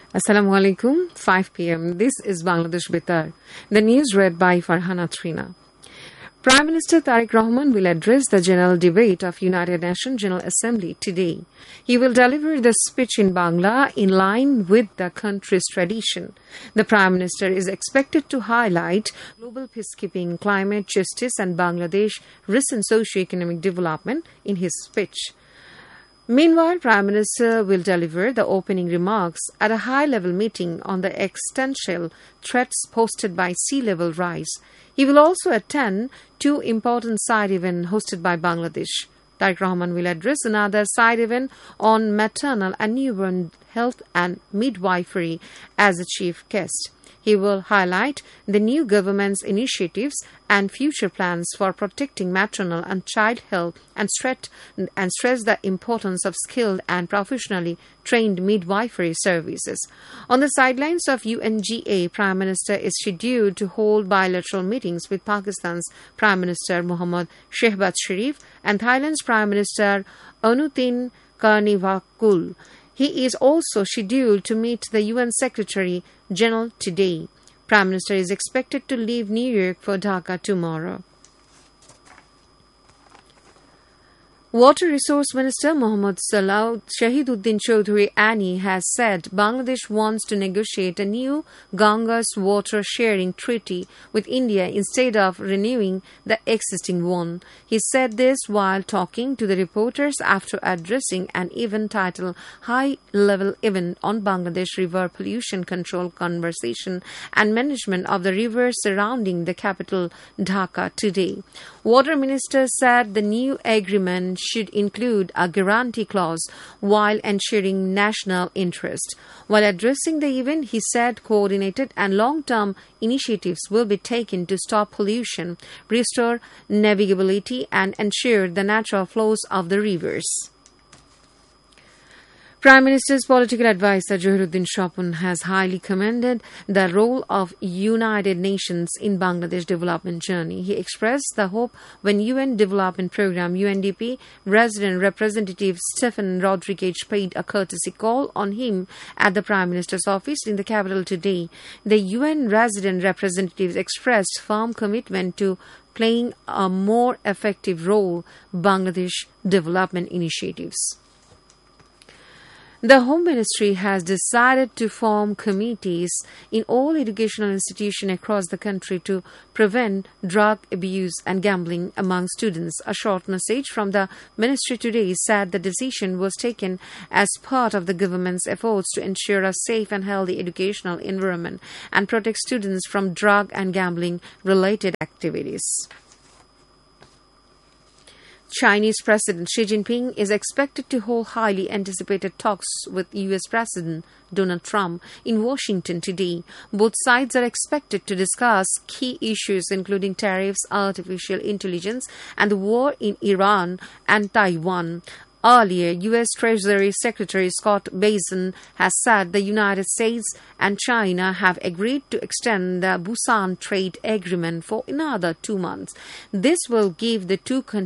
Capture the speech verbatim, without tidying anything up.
Assalamu alaikum, five p.m. This is Bangladesh Betar. The news read by Farhana Trina. Prime Minister Tariq Rahman will address the general debate of United Nations General Assembly today. He will deliver the speech in Bangla in line with the country's tradition. The Prime Minister is expected to highlight global peacekeeping, climate justice and Bangladesh's recent socio-economic development in his speech. Meanwhile, Prime Minister will deliver the opening remarks at a high-level meeting on the existential threats posed by sea level rise. He will also attend two important side events hosted by Bangladesh. Tariq Rahman will address another side event on maternal and newborn health and midwifery as a chief guest. He will highlight the new government's initiatives and future plans for protecting maternal and child health and stress, and stress the importance of skilled and professionally trained midwifery services. On the sidelines of U N G A, Prime Minister is scheduled to hold bilateral meetings with Pakistan's Prime Minister Mohammad Shehbaz Sharif and Thailand's Prime Minister Anutin Karnivakul. He is also scheduled to meet the U N Secretary General today. Prime Minister is expected to leave New York for Dhaka tomorrow. Water Resource Minister Mohammad Salah Shahiduddin Chaudhry Ani has said Bangladesh wants to negotiate a new Ganges water sharing treaty with India instead of renewing the existing one. He said this while talking to the reporters after addressing an event titled High-Level Event on Bangladesh River Pollution Control Conservation and Management of the Rivers surrounding the capital Dhaka today. Water Minister said the new agreement should include a guarantee clause while ensuring national interest. While addressing the event, he said coordinated and long-term initiatives will be taken to stop pollution, restore navigability, and ensure the natural flows of the rivers. Prime Minister's political advisor Johiruddin Shapun has highly commended the role of United Nations in Bangladesh's development journey. He expressed the hope when U N Development Programme U N D P Resident Representative Stephen Rodriguez paid a courtesy call on him at the Prime Minister's office in the capital today. The U N Resident Representatives expressed firm commitment to playing a more effective role in Bangladesh development initiatives. The Home Ministry has decided to form committees in all educational institutions across the country to prevent drug abuse and gambling among students. A short message from the Ministry today said the decision was taken as part of the government's efforts to ensure a safe and healthy educational environment and protect students from drug and gambling-related activities. Chinese President Xi Jinping is expected to hold highly anticipated talks with U S President Donald Trump in Washington today. Both sides are expected to discuss key issues including tariffs, artificial intelligence, and the war in Iran and Taiwan. Earlier, U S Treasury Secretary Scott Bessent has said the United States and China have agreed to extend the Busan Trade Agreement for another two months. This will give the two countries